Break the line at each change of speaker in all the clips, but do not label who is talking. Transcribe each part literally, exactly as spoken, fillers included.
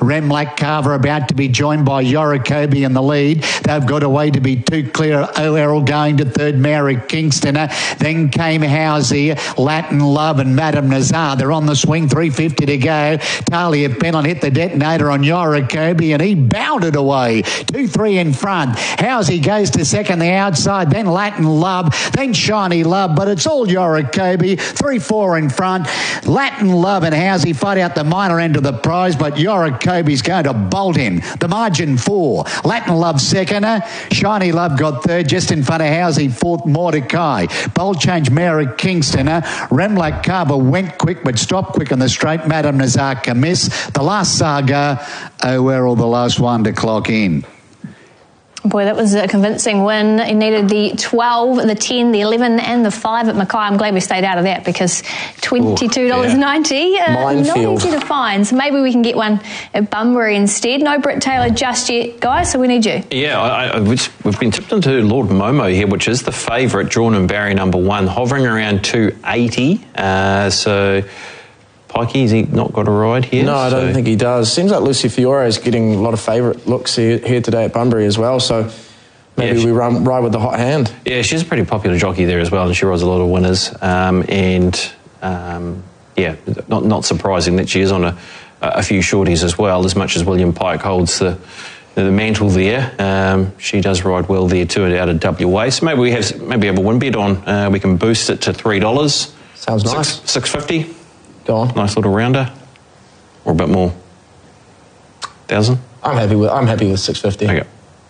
Remlac Carver about to be joined by Yorokobi in the lead. They've got away to be two clear. O'Errol going to third, Mary Kingston. Then came Housey, Latin Love and Madame Nazar. They're on the swing, three fifty to go. Talia Pennon hit the detonator on Yorokobi and he bounded away. two three in front. Housey goes to second, the outside, then Latin Love, then Shiny Love, but it's all Yorokobi. three four in front. Latin Love and Housey fight out the minor end of the prize, but Yorokobi's going to bolt in. The margin four. Latin Love second. Shiny Love got third, just in front of Housey, fourth, Mordecai. Bold change, Mary Kingston. Remlac Carver went quick, but stopped quick on the straight. Madame Nazar miss. The last Saga, O'Errol, the last one to clock in.
Boy, that was a convincing win. He needed the twelve, the ten, the eleven and the five at Mackay. I'm glad we stayed out of that because twenty-two dollars ninety, uh, not easy to find. So maybe we can get one at Bunbury instead. No Britt Taylor just yet, guys, so we need you.
Yeah, I, I, we've been tipped into Lord Momo here, which is the favourite, drawn in Barry number one, hovering around two eighty. Uh, so... Pikey, has he not got a ride here?
No, I don't
so.
think he does. Seems like Lucy Fiore is getting a lot of favourite looks here, here today at Bunbury as well, so maybe yeah, she, we run, ride with the hot hand.
Yeah, she's a pretty popular jockey there as well, and she rides a lot of winners. Um, and, um, yeah, not not surprising that she is on a, a few shorties as well, as much as William Pike holds the the mantle there. Um, she does ride well there too, out of W A. So maybe we have maybe have a win bet on. Uh, we can boost it to three dollars.
Sounds nice.
Six fifty.
Go on.
Nice little rounder, or a bit more. Thousand.
I'm happy with. I'm happy with six fifty.
Okay.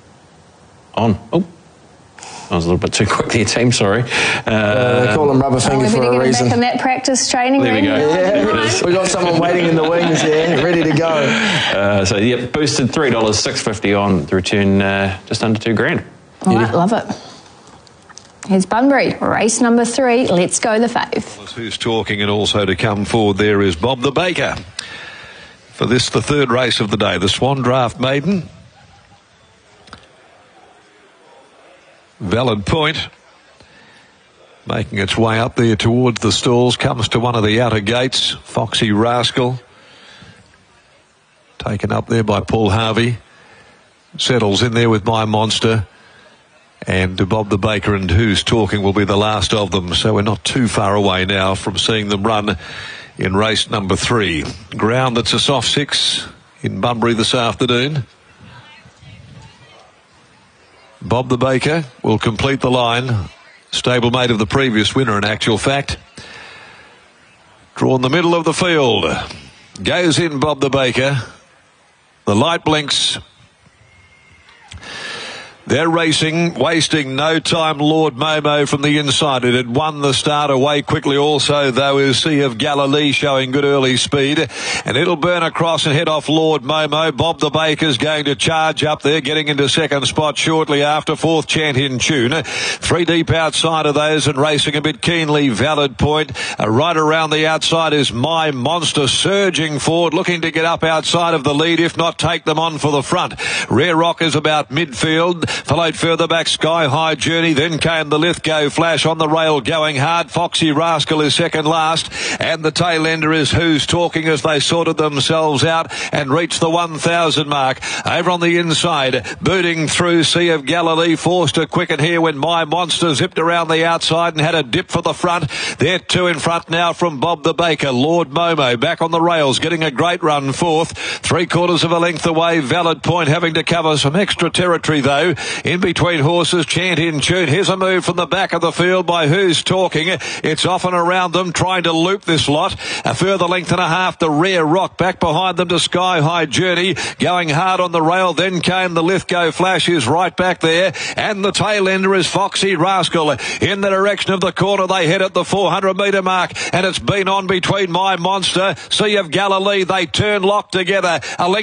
On. Oh, I was a little bit too quick there, team. Sorry. Uh,
uh, they call them rubber finger oh, for a reason.
Back on that practice training.
There we go.
Yeah, we got someone waiting in the wings here, ready to go.
Uh, so yeah, boosted three dollars, six fifty on the return, uh, just under two grand.
All right, love it. Here's Bunbury, race number three. Let's go the fave.
Who's talking, and also to come forward there is Bob the Baker. For this, the third race of the day, the Swan Draft Maiden. Valid Point. Making its way up there towards the stalls, comes to one of the outer gates. Foxy Rascal. Taken up there by Paul Harvey. Settles in there with My Monster. And Bob the Baker and Who's Talking will be the last of them. So we're not too far away now from seeing them run in race number three. Ground that's a soft six in Bunbury this afternoon. Bob the Baker will complete the line. Stablemate of the previous winner in actual fact. Drawn the middle of the field. Goes in Bob the Baker. The light blinks. They're racing, wasting no time. Lord Momo from the inside. It had won the start away quickly also, though, is Sea of Galilee showing good early speed. And it'll burn across and head off Lord Momo. Bob the Baker's going to charge up there, getting into second spot shortly after. Fourth, Chant in Tune. Three deep outside of those and racing a bit keenly. Valid Point. Uh, right around the outside is My Monster, surging forward, looking to get up outside of the lead, if not take them on for the front. Rare Rock is about midfield. Followed further back Sky High Journey, then came the Lithgow Flash on the rail going hard. Foxy Rascal is second last, and the tail ender is Who's Talking as they sorted themselves out and reached the one thousand mark. Over on the inside, booting through Sea of Galilee, forced to quicken here when My Monster zipped around the outside and had a dip for the front. They're two in front now from Bob the Baker. Lord Momo back on the rails, getting a great run fourth. Three quarters of a length away, Valid Point having to cover some extra territory though. In between horses, Chant in Tune. Here's a move from the back of the field by Who's Talking. It's off and around them, trying to loop this lot. A further length and a half, the Rare Rock back behind them to Sky High Journey, going hard on the rail. Then came the Lithgow Flash, who's right back there, and the tail ender is Foxy Rascal. In the direction of the corner, they head at the four hundred metre mark, and it's been on between My Monster, Sea of Galilee. They turn locked together. A length